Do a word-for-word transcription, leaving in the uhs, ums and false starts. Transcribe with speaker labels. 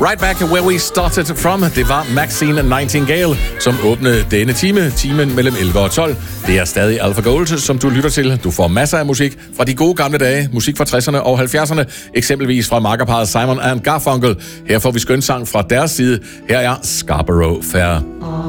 Speaker 1: Right Back Where We Started From, det var Maxine Nightingale, som åbnede denne time, timen mellem elleve og tolv. Det er stadig Alpha Gold, som du lytter til. Du får masser af musik fra de gode gamle dage, musik fra tresserne og halvfjerdserne, eksempelvis fra makkerparret Simon and Garfunkel. Her får vi skønsang fra deres side. Her er Scarborough Fair.